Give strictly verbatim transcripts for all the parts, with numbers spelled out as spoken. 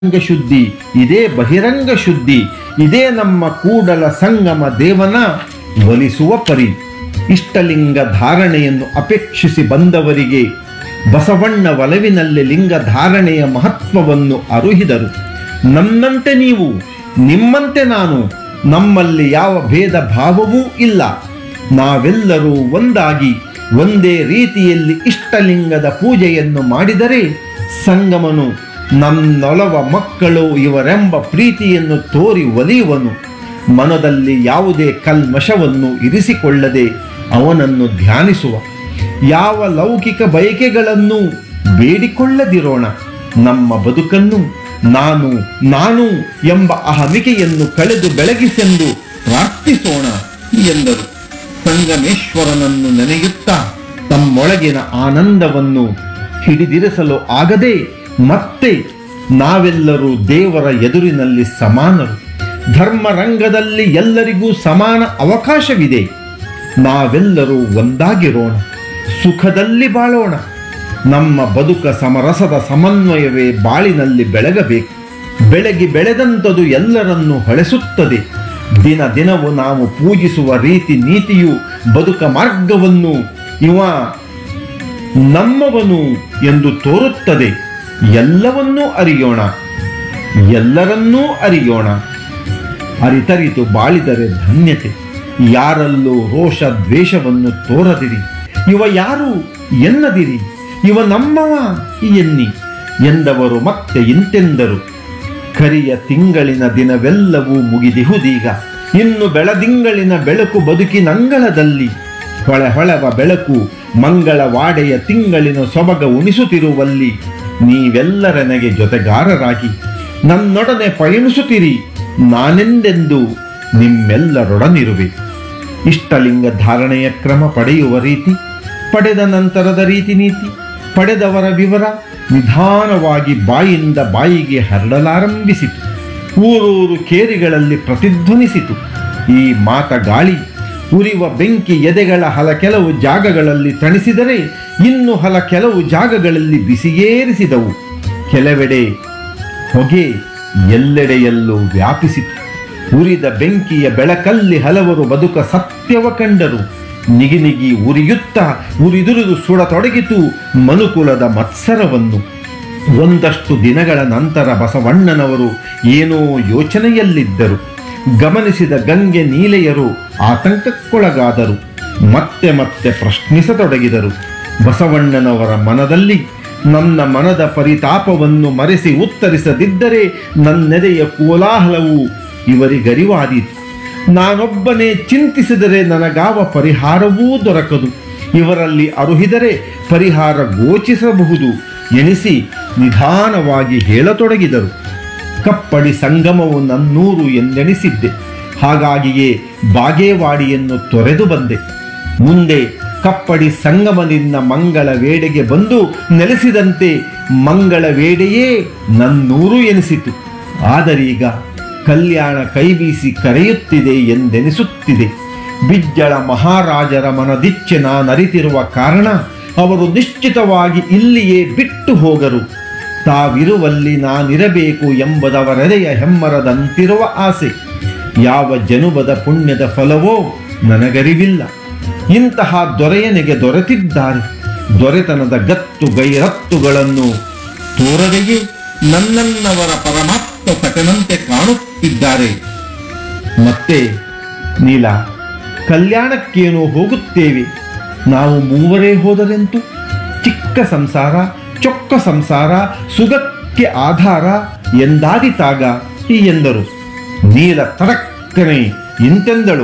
ಅಂತರಂಗ ಶುದ್ಧಿ, ಇದೇ ಬಹಿರಂಗ ಶುದ್ಧಿ, ಇದೇ ನಮ್ಮ ಕೂಡಲ ಸಂಗಮ ದೇವನ ಒಲಿಸುವ ಪರಿ. ಇಷ್ಟಲಿಂಗ ಧಾರಣೆಯನ್ನು ಅಪೇಕ್ಷಿಸಿ ಬಂದವರಿಗೆ ಬಸವಣ್ಣ ಒಲವಿನಲ್ಲಿ ಲಿಂಗ ಧಾರಣೆಯ ಮಹತ್ವವನ್ನು ಅರುಹಿದರು. ನನ್ನಂತೆ ನೀವು, ನಿಮ್ಮಂತೆ ನಾನು, ನಮ್ಮಲ್ಲಿ ಯಾವ ಭೇದ ಭಾವವೂ ಇಲ್ಲ. ನಾವೆಲ್ಲರೂ ಒಂದಾಗಿ ಒಂದೇ ರೀತಿಯಲ್ಲಿ ಇಷ್ಟಲಿಂಗದ ಪೂಜೆಯನ್ನು ಮಾಡಿದರೆ ಸಂಗಮನು ನನ್ನೊಲವ ಮಕ್ಕಳು ಇವರೆಂಬ ಪ್ರೀತಿಯನ್ನು ತೋರಿ ಒಲಿಯುವನು. ಮನದಲ್ಲಿ ಯಾವುದೇ ಕಲ್ಮಶವನ್ನು ಇರಿಸಿಕೊಳ್ಳದೆ ಅವನನ್ನು ಧ್ಯಾನಿಸುವ. ಯಾವ ಲೌಕಿಕ ಬಯಕೆಗಳನ್ನು ಬೇಡಿಕೊಳ್ಳದಿರೋಣ. ನಮ್ಮ ಬದುಕನ್ನು ನಾನು ನಾನು ಎಂಬ ಅಹಮಿಕೆಯನ್ನು ಕಳೆದು ಬೆಳಗಿಸೆಂದು ಪ್ರಾರ್ಥಿಸೋಣ ಎಂದರು. ಸಂಗಮೇಶ್ವರನನ್ನು ನೆನೆಯುತ್ತಾ ತಮ್ಮೊಳಗಿನ ಆನಂದವನ್ನು ಹಿಡಿದಿರಿಸಲು ಆಗದೆ ಮತ್ತೆ ನಾವೆಲ್ಲರೂ ದೇವರ ಎದುರಿನಲ್ಲಿ ಸಮಾನರು. ಧರ್ಮರಂಗದಲ್ಲಿ ಎಲ್ಲರಿಗೂ ಸಮಾನ ಅವಕಾಶವಿದೆ. ನಾವೆಲ್ಲರೂ ಒಂದಾಗಿರೋಣ, ಸುಖದಲ್ಲಿ ಬಾಳೋಣ. ನಮ್ಮ ಬದುಕ ಸಮರಸದ ಸಮನ್ವಯವೇ ಬಾಳಿನಲ್ಲಿ ಬೆಳಗಬೇಕು. ಬೆಳಗಿ ಬೆಳೆದಂಥದು ಎಲ್ಲರನ್ನೂ ಹೊಳೆಸುತ್ತದೆ. ದಿನ ದಿನವೂ ನಾವು ಪೂಜಿಸುವ ರೀತಿ ನೀತಿಯು ಬದುಕ ಮಾರ್ಗವನ್ನು ಇವ ನಮ್ಮವನು ಎಂದು ತೋರುತ್ತದೆ. ಎಲ್ಲವನ್ನೂ ಅರಿಯೋಣ, ಎಲ್ಲರನ್ನೂ ಅರಿಯೋಣ. ಅರಿತರಿತು ಬಾಳಿದರೆ ಧನ್ಯತೆ. ಯಾರಲ್ಲೂ ರೋಷ ದ್ವೇಷವನ್ನು ತೋರದಿರಿ. ಇವ ಯಾರು ಎನ್ನದಿರಿ, ಇವ ನಮ್ಮವ ಎನ್ನಿ ಎಂದವರು ಮತ್ತೆ ಇಂತೆಂದರು. ಕರಿಯ ತಿಂಗಳಿನ ದಿನವೆಲ್ಲವೂ ಮುಗಿದಿಹುದೀಗ. ಇನ್ನು ಬೆಳದಿಂಗಳಿನ ಬೆಳಕು ಬದುಕಿನಂಗಳದಲ್ಲಿ. ಹೊಳೆ ಹೊಳೆವ ಬೆಳಕು ಮಂಗಳವಾಡೆಯ ತಿಂಗಳಿನ ಸೊಬಗ ಉಣಿಸುತ್ತಿರುವಲ್ಲಿ ನೀವೆಲ್ಲರನೆಗೆ ಜೊತೆಗಾರರಾಗಿ ನನ್ನೊಡನೆ ಪಯಣಿಸುತ್ತೀರಿ. ನಾನೆಂದೆಂದು ನಿಮ್ಮೆಲ್ಲರೊಡನಿರುವೆ. ಇಷ್ಟಲಿಂಗ ಧಾರಣೆಯ ಕ್ರಮ, ಪಡೆಯುವ ರೀತಿ, ಪಡೆದ ನಂತರದ ರೀತಿ ನೀತಿ, ಪಡೆದವರ ವಿವರ ನಿಧಾನವಾಗಿ ಬಾಯಿಂದ ಬಾಯಿಗೆ ಹರಡಲಾರಂಭಿಸಿತು. ಊರೂರು ಕೇರಿಗಳಲ್ಲಿ ಪ್ರತಿಧ್ವನಿಸಿತು. ಈ ಮಾತ ಗಾಳಿ ಉರಿವ ಬೆಂಕಿ ಎದೆಗಳ ಹಲ ಕೆಲವು ಜಾಗಗಳಲ್ಲಿ ತಣಿಸಿದರೆ ಇನ್ನು ಹಲ ಕೆಲವು ಜಾಗಗಳಲ್ಲಿ ಬಿಸಿಯೇರಿಸಿದವು. ಕೆಲವೆಡೆ ಹೊಗೆ ಎಲ್ಲೆಡೆಯಲ್ಲೂ ವ್ಯಾಪಿಸಿತು. ಉರಿದ ಬೆಂಕಿಯ ಬೆಳಕಲ್ಲಿ ಹಲವರು ಬದುಕ ಸತ್ಯವ ಕಂಡರು. ನಿಗಿನಿಗಿ ಉರಿಯುತ್ತಾ ಉರಿದುರಿದು ಸುಡತೊಡಗಿತು ಮನುಕುಲದ ಮತ್ಸರವನ್ನು. ಒಂದಷ್ಟು ದಿನಗಳ ನಂತರ ಬಸವಣ್ಣನವರು ಏನೋ ಯೋಚನೆಯಲ್ಲಿದ್ದರು. ಗಮನಿಸಿದ ಗಂಗೆ ನೀಲೆಯರು ಆತಂಕಕ್ಕೊಳಗಾದರು. ಮತ್ತೆ ಮತ್ತೆ ಪ್ರಶ್ನಿಸತೊಡಗಿದರು. ಬಸವಣ್ಣನವರ ಮನದಲ್ಲಿ ನನ್ನ ಮನದ ಪರಿತಾಪವನ್ನು ಮರೆಸಿ ಉತ್ತರಿಸದಿದ್ದರೆ ನನ್ನೆದೆಯ ಕೋಲಾಹಲವು ಇವರಿಗರಿವಾದೀತು. ನಾನೊಬ್ಬನೇ ಚಿಂತಿಸಿದರೆ ನನಗಾವ ಪರಿಹಾರವೂ ದೊರಕದು. ಇವರಲ್ಲಿ ಅರುಹಿದರೆ ಪರಿಹಾರ ಗೋಚಿಸಬಹುದು ಎನಿಸಿ ನಿಧಾನವಾಗಿ ಹೇಳತೊಡಗಿದರು. ಕಪ್ಪಡಿ ಸಂಗಮವು ನನ್ನೂರು ಎಂದೆಣಿಸಿದ್ದೆ. ಹಾಗಾಗಿಯೇ ಬಾಗೇವಾಡಿಯನ್ನು ತೊರೆದು ಬಂದೆ. ಮುಂದೆ ಕಪ್ಪಡಿ ಸಂಗಮದಿಂದ ಮಂಗಳ ವೇಡೆಗೆ ಬಂದು ನೆಲೆಸಿದಂತೆ ಮಂಗಳ ವೇಡೆಯೇ ನನ್ನೂರು ಎನಿಸಿತು. ಆದರೀಗ ಕಲ್ಯಾಣ ಕೈಬೀಸಿ ಕರೆಯುತ್ತಿದೆ ಎಂದೆನಿಸುತ್ತಿದೆ. ಬಿಜ್ಜಳ ಮಹಾರಾಜರ ಮನದಿಚ್ಛೆ ನಾನರಿತಿರುವ ಕಾರಣ ಅವರು ನಿಶ್ಚಿತವಾಗಿ ಇಲ್ಲಿಯೇ ಬಿಟ್ಟು ಹೋಗರು. ತಾವಿರುವಲ್ಲಿ ನಾನಿರಬೇಕು ಎಂಬುದವರೆದೆಯ ಹೆಮ್ಮರದಂತಿರುವ ಆಸೆ. ಯಾವ ಜನುಬದ ಪುಣ್ಯದ ಫಲವೋ ನನಗರಿವಿಲ್ಲ. ಇಂತಹ ದೊರೆಯನಿಗೆ ದೊರೆತಿದ್ದಾರೆ. ದೊರೆತನದ ಗತ್ತು ಗೈರತ್ತುಗಳನ್ನು ತೋರದೆಯೇ ನನ್ನನ್ನವರ ಪರಮಾತ್ಮ ಸಕನಂತೆ ಕಾಣುತ್ತಿದ್ದಾರೆ. ಮತ್ತೆ ನೀಲ, ಕಲ್ಯಾಣಕ್ಕೇನೋ ಹೋಗುತ್ತೇವೆ. ನಾವು ಮೂವರೇ ಹೋದರೆಂತು? ಚಿಕ್ಕ ಸಂಸಾರ, ಚೊಕ್ಕ ಸಂಸಾರ, ಸುಗಕ್ಕೆ ಆಧಾರ ಎಂದಾದಿತಾಗ ಎಂದರು. ನೀಲ ತಡಕ್ಕನೆ ಇಂತೆಂದಳು.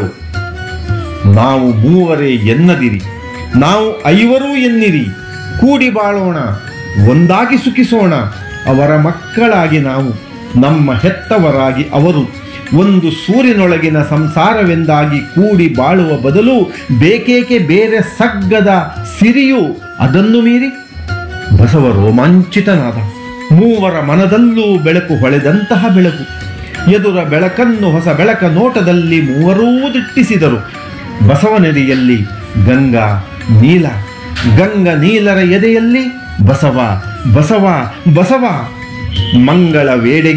ನಾವು ಮೂವರೇ ಎನ್ನದಿರಿ, ನಾವು ಐವರೂ ಎನ್ನಿರಿ. ಕೂಡಿ ಬಾಳೋಣ, ಒಂದಾಗಿ ಸುಖಿಸೋಣ. ಅವರ ಮಕ್ಕಳಾಗಿ ನಾವು, ನಮ್ಮ ಹೆತ್ತವರಾಗಿ ಅವರು. ಒಂದು ಸೂರಿನೊಳಗಿನ ಸಂಸಾರವೆಂದಾಗಿ ಕೂಡಿ ಬಾಳುವ ಬದಲು ಬೇಕೇಕೆ ಬೇರೆ ಸಗ್ಗದ ಸಿರಿಯು ಅದನ್ನು ಮೀರಿ? ಬಸವ ರೋಮಾಂಚಿತನಾದ. ಮೂವರ ಮನದಲ್ಲೂ ಬೆಳಕು ಹೊಳೆದಂತಹ ಬೆಳಕು. ಎದುರ ಬೆಳಕನ್ನು ಹೊಸ ಬೆಳಕ ನೋಟದಲ್ಲಿ ಮೂವರೂ ದಿಟ್ಟಿಸಿದರು. ಬಸವನೆಡೆಯಲ್ಲಿ ಗಂಗಾ ನೀಲ, ಗಂಗ ನೀಲರ ಎದೆಯಲ್ಲಿ ಬಸವ ಬಸವ ಬಸವ ಮಂಗಳ ವೇಳೆ